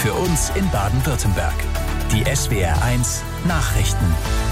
für uns in Baden-Württemberg. Die SWR1 Nachrichten.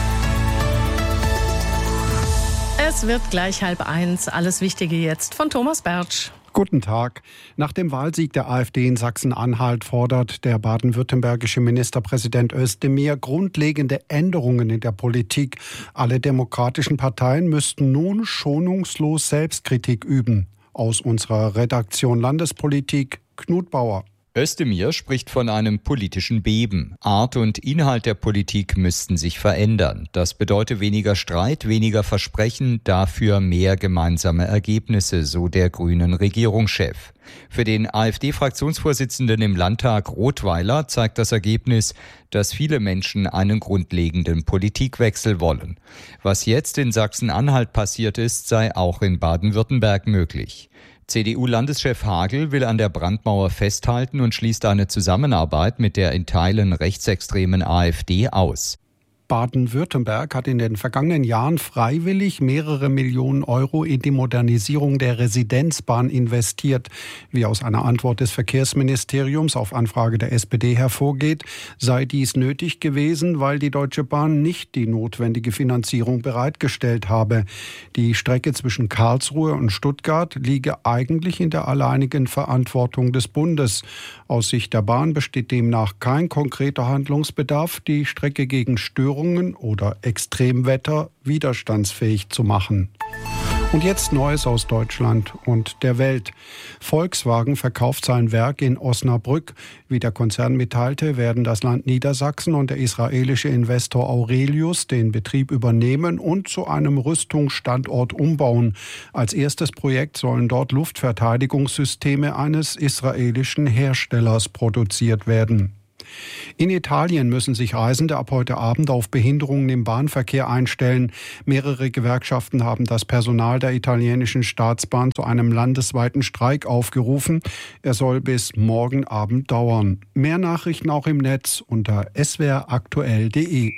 Es wird gleich 12:30. Alles Wichtige jetzt von Thomas Bertsch. Guten Tag. Nach dem Wahlsieg der AfD in Sachsen-Anhalt fordert der baden-württembergische Ministerpräsident Özdemir grundlegende Änderungen in der Politik. Alle demokratischen Parteien müssten nun schonungslos Selbstkritik üben. Aus unserer Redaktion Landespolitik, Knut Bauer. Özdemir spricht von einem politischen Beben. Art und Inhalt der Politik müssten sich verändern. Das bedeutet weniger Streit, weniger Versprechen, dafür mehr gemeinsame Ergebnisse, so der grünen Regierungschef. Für den AfD-Fraktionsvorsitzenden im Landtag Rothweiler zeigt das Ergebnis, dass viele Menschen einen grundlegenden Politikwechsel wollen. Was jetzt in Sachsen-Anhalt passiert ist, sei auch in Baden-Württemberg möglich. CDU-Landeschef Hagel will an der Brandmauer festhalten und schließt eine Zusammenarbeit mit der in Teilen rechtsextremen AfD aus. Baden-Württemberg hat in den vergangenen Jahren freiwillig mehrere Millionen Euro in die Modernisierung der Residenzbahn investiert. Wie aus einer Antwort des Verkehrsministeriums auf Anfrage der SPD hervorgeht, sei dies nötig gewesen, weil die Deutsche Bahn nicht die notwendige Finanzierung bereitgestellt habe. Die Strecke zwischen Karlsruhe und Stuttgart liege eigentlich in der alleinigen Verantwortung des Bundes. Aus Sicht der Bahn besteht demnach kein konkreter Handlungsbedarf, die Strecke gegen Störungen oder Extremwetter widerstandsfähig zu machen. Und jetzt Neues aus Deutschland und der Welt. Volkswagen verkauft sein Werk in Osnabrück. Wie der Konzern mitteilte, werden das Land Niedersachsen und der israelische Investor Aurelius den Betrieb übernehmen und zu einem Rüstungsstandort umbauen. Als erstes Projekt sollen dort Luftverteidigungssysteme eines israelischen Herstellers produziert werden. In Italien müssen sich Reisende ab heute Abend auf Behinderungen im Bahnverkehr einstellen. Mehrere Gewerkschaften haben das Personal der italienischen Staatsbahn zu einem landesweiten Streik aufgerufen. Er soll bis morgen Abend dauern. Mehr Nachrichten auch im Netz unter swraktuell.de.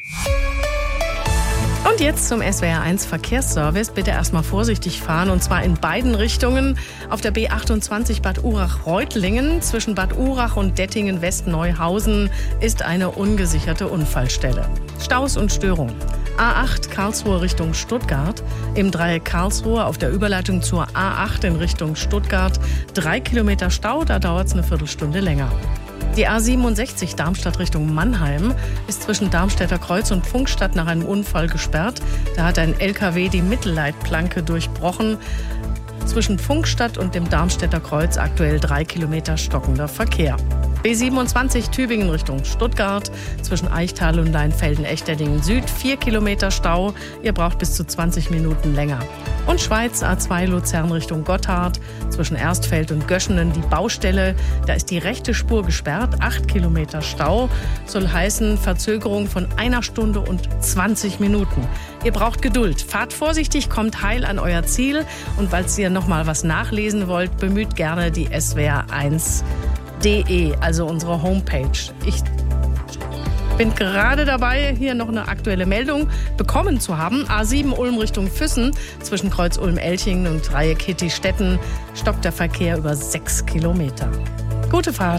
Und jetzt zum SWR1 Verkehrsservice. Bitte erstmal vorsichtig fahren, und zwar in beiden Richtungen. Auf der B28 Bad Urach-Reutlingen zwischen Bad Urach und Dettingen-Westneuhausen ist eine ungesicherte Unfallstelle. Staus und Störungen. A8 Karlsruhe Richtung Stuttgart. Im Dreieck Karlsruhe auf der Überleitung zur A8 in Richtung Stuttgart 3 Kilometer Stau, da dauert es eine Viertelstunde länger. Die A67 Darmstadt Richtung Mannheim ist zwischen Darmstädter Kreuz und Pfungstadt nach einem Unfall gesperrt. Da hat ein LKW die Mittelleitplanke durchbrochen. Zwischen Pfungstadt und dem Darmstädter Kreuz aktuell 3 Kilometer stockender Verkehr. B27 Tübingen Richtung Stuttgart, zwischen Eichtal und Leinfelden-Echterdingen Süd 4 Kilometer Stau. Ihr braucht bis zu 20 Minuten länger. Und Schweiz A2 Luzern Richtung Gotthard, zwischen Erstfeld und Göschenen die Baustelle. Da ist die rechte Spur gesperrt, 8 Kilometer Stau. Soll heißen Verzögerung von 1 Stunde und 20 Minuten. Ihr braucht Geduld. Fahrt vorsichtig, kommt heil an euer Ziel. Und falls ihr noch mal was nachlesen wollt, bemüht gerne die swr1.de, also unsere Homepage. Ich bin gerade dabei, hier noch eine aktuelle Meldung bekommen zu haben. A7 Ulm Richtung Füssen, zwischen Kreuz Ulm-Elchingen und Dreieck Hitti-Stetten stockt der Verkehr über 6 Kilometer. Gute Fahrt!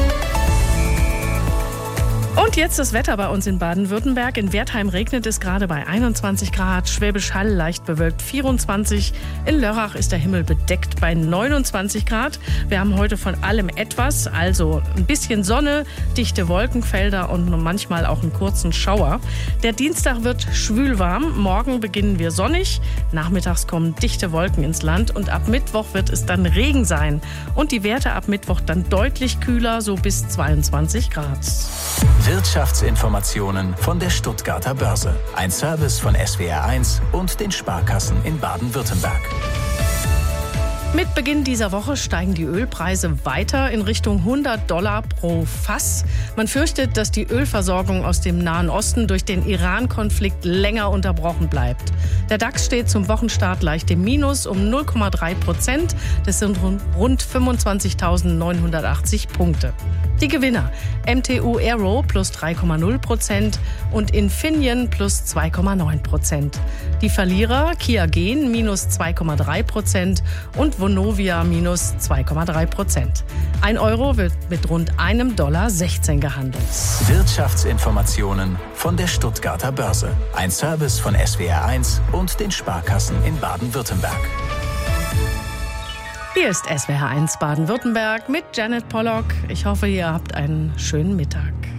Und jetzt das Wetter bei uns in Baden-Württemberg. In Wertheim regnet es gerade bei 21 Grad, Schwäbisch Hall leicht bewölkt 24. In Lörrach ist der Himmel bedeckt bei 29 Grad. Wir haben heute von allem etwas, also ein bisschen Sonne, dichte Wolkenfelder und manchmal auch einen kurzen Schauer. Der Dienstag wird schwülwarm, morgen beginnen wir sonnig, nachmittags kommen dichte Wolken ins Land und ab Mittwoch wird es dann Regen sein. Und die Werte ab Mittwoch dann deutlich kühler, so bis 22 Grad. Wirtschaftsinformationen von der Stuttgarter Börse. Ein Service von SWR1 und den Sparkassen in Baden-Württemberg. Mit Beginn dieser Woche steigen die Ölpreise weiter in Richtung $100 pro Fass. Man fürchtet, dass die Ölversorgung aus dem Nahen Osten durch den Iran-Konflikt länger unterbrochen bleibt. Der DAX steht zum Wochenstart leicht im Minus um 0,3%. Das sind rund 25.980 Punkte. Die Gewinner: MTU Aero plus 3,0% und Infineon plus 2,9%. Die Verlierer: Kia Gen minus 2,3% und und Vonovia minus 2,3%. 1 Euro wird mit rund $1,16 gehandelt. Wirtschaftsinformationen von der Stuttgarter Börse. Ein Service von SWR1 und den Sparkassen in Baden-Württemberg. Hier ist SWR1 Baden-Württemberg mit Janet Pollock. Ich hoffe, ihr habt einen schönen Mittag.